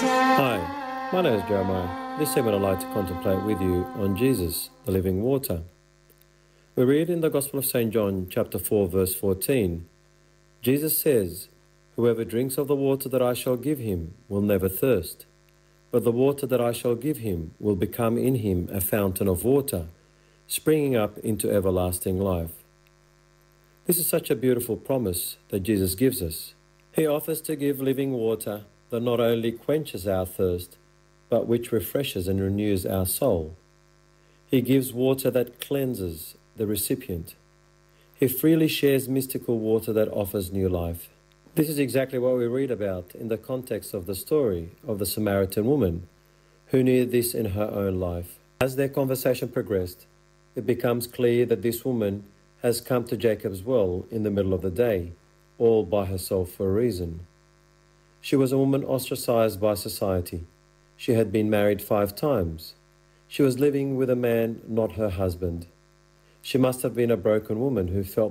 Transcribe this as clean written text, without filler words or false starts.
Hi, my name is Jeremiah. This segment I'd like to contemplate with you on Jesus, the living water. We read in the Gospel of St. John, chapter 4, verse 14, Jesus says, "Whoever drinks of the water that I shall give him will never thirst, but the water that I shall give him will become in him a fountain of water, springing up into everlasting life." This is such a beautiful promise that Jesus gives us. He offers to give living water that not only quenches our thirst, but which refreshes and renews our soul. He gives water that cleanses the recipient. He freely shares mystical water that offers new life. This is exactly what we read about in the context of the story of the Samaritan woman, who needed this in her own life. As their conversation progressed, it becomes clear that this woman has come to Jacob's well in the middle of the day, all by herself for a reason. She was a woman ostracized by society. She had been married 5 times. She was living with a man not her husband. She must have been a broken woman who felt